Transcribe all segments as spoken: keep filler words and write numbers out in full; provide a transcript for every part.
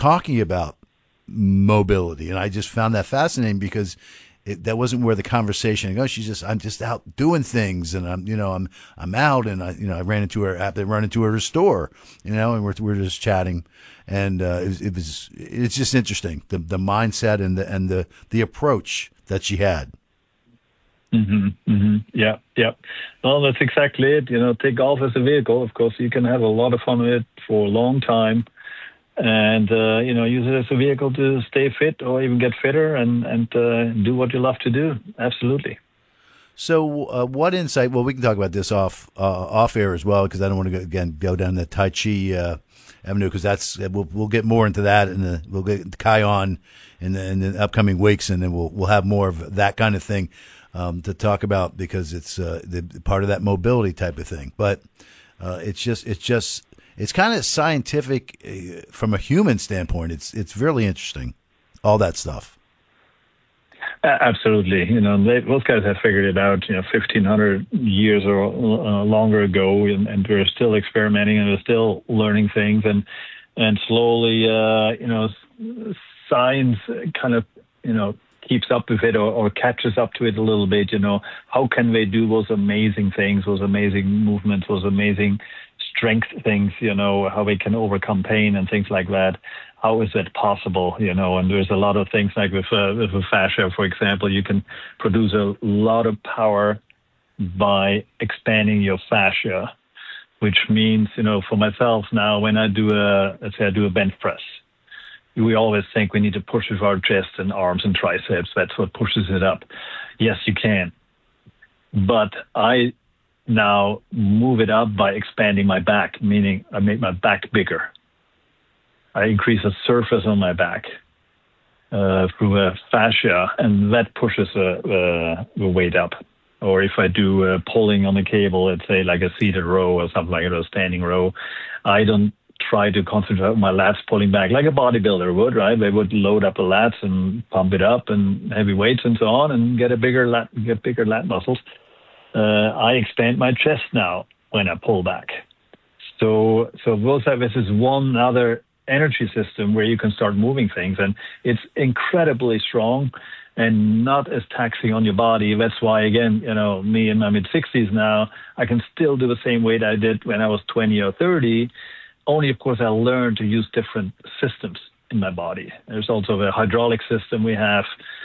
talking about mobility, and I just found that fascinating because it, that wasn't where the conversation goes. She's just, I'm just out doing things, and I'm, you know, I'm, I'm out, and I, you know, I ran into her at, run into her at her store, you know, and we're, we're just chatting, and uh, it, was, it was, it's just interesting, the, the mindset and the, and the, the approach that she had. Mm-hmm, mm-hmm. Yeah, yeah. Well, that's exactly it. You know, take golf as a vehicle. Of course, you can have a lot of fun with it for a long time, and uh, you know, use it as a vehicle to stay fit or even get fitter and and uh, do what you love to do. Absolutely. So, uh, what insight? Well, we can talk about this off uh, off air as well, because I don't want to go, again go down the Tai Chi uh, avenue, because that's we'll we'll get more into that, and the we'll get Kai on in the, in the upcoming weeks, and then we'll we'll have more of that kind of thing. Um, to talk about, because it's uh, the part of that mobility type of thing. But uh, it's just it's just it's kind of scientific uh, from a human standpoint. It's it's really interesting, all that stuff. Uh, absolutely, you know, they, those guys have figured it out, you know, fifteen hundred years or uh, longer ago, and, and we're still experimenting and we're still learning things, and and slowly, uh, you know, science kind of, you know, keeps up with it, or, or catches up to it a little bit. You know, how can they do those amazing things, those amazing movements, those amazing strength things, you know, how they can overcome pain and things like that. How is that possible, you know? And there's a lot of things like with, uh, with a fascia, for example, you can produce a lot of power by expanding your fascia, which means, you know, for myself now, when I do a, let's say I do a bench press, we always think we need to push with our chest and arms and triceps. That's what pushes it up. Yes, you can. But I now move it up by expanding my back, meaning I make my back bigger. I increase the surface on my back uh, through a fascia, and that pushes uh, uh, the weight up. Or if I do uh, pulling on the cable, let's say like a seated row or something like that, or a standing row, I don't try to concentrate on my lats pulling back like a bodybuilder would, right? They would load up the lats and pump it up and heavy weights and so on, and get a bigger lat, get bigger lat muscles. Uh, I expand my chest now when I pull back. So, so those are, this is one other energy system where you can start moving things, and it's incredibly strong and not as taxing on your body. That's why, again, you know, me in my mid sixties now, I can still do the same weight I did when I was twenty or thirty. Only, of course, I learned to use different systems in my body. There's also the hydraulic system we have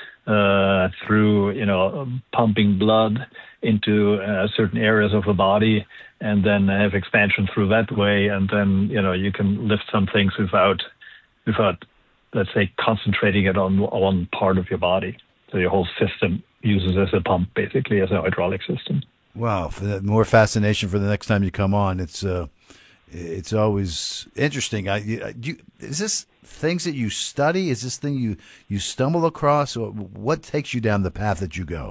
uh, through, you know, pumping blood into uh, certain areas of the body, and then have expansion through that way. And then, you know, you can lift some things without, without, let's say, concentrating it on one part of your body. So your whole system uses as a pump, basically, as a hydraulic system. Wow, for that, more fascination for the next time you come on. It's uh, it's always interesting. I, you, is this things that you study? Is this thing you, you stumble across? Or what takes you down the path that you go?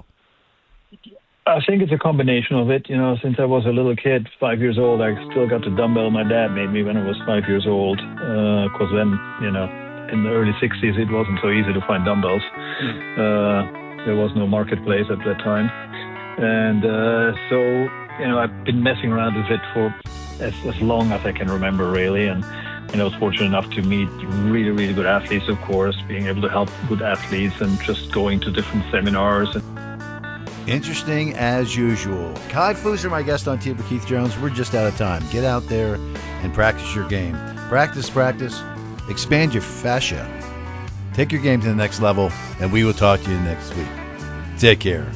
I think it's a combination of it. You know, since I was a little kid, five years old, I still got the dumbbell my dad made me when I was five years old. Because uh, then, you know, in the early sixties, it wasn't so easy to find dumbbells. Mm. Uh, there was no marketplace at that time. And uh, so, you know, I've been messing around with it for as, as long as I can remember, really. And, you know, I was fortunate enough to meet really, really good athletes, of course, being able to help good athletes and just going to different seminars. Interesting as usual. Kai Fusser, my guest on Tea with Keith Jones. We're just out of time. Get out there and practice your game. Practice, practice. Expand your fascia. Take your game to the next level, and we will talk to you next week. Take care.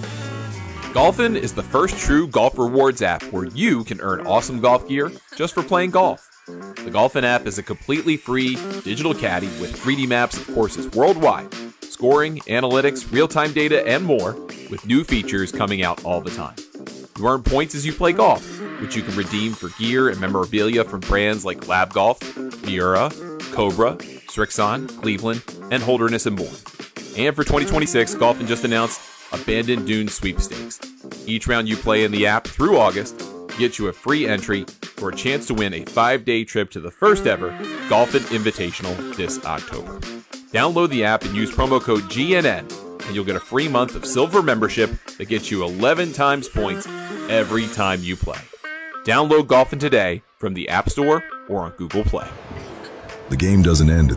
Golfin is the first true golf rewards app where you can earn awesome golf gear just for playing golf. The Golfin app is a completely free digital caddy with three D maps of courses worldwide, scoring, analytics, real-time data, and more, with new features coming out all the time. You earn points as you play golf, which you can redeem for gear and memorabilia from brands like Lab Golf, Miura, Cobra, Srixon, Cleveland, and Holderness and more. And for twenty twenty-six, Golfin just announced Abandoned Dunes Sweepstakes. Each round you play in the app through August gets you a free entry for a chance to win a five-day trip to the first ever Golfin Invitational this October. Download the app and use promo code G N N, and you'll get a free month of silver membership that gets you eleven times points every time you play. Download Golfin today from the App Store or on Google Play. The game doesn't end